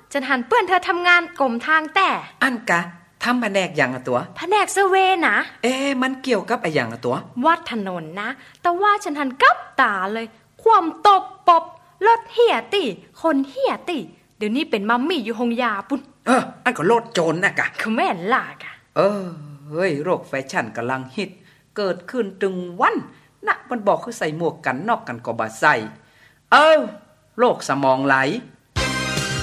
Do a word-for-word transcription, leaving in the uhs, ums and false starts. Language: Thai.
ฉันหันเปื้อนเธอทำงานกรมทางแต่อันกะทำแผนกอย่างอะตัวแผนกเซเวนะเอ๊มันเกี่ยวกับไอ้อย่างอะตัววัดถนนนะแต่ว่าฉันหันกับตาเลยความตบปบรถเหี่ยติคนเหี่ยติเดี๋ยวนี้เป็นมัมมี่อยู่หงยาปุ่นเอออันก็โลดโจรน่ะกะคือแม่นล่ะกะเออเฮ้ยโรคแฟชั่นกำลังฮิตเกิดขึ้นตึงวันนะมันบอกคือใส่หมวกกันนอกกันก็บ่ใส่เออโรคสมองไหล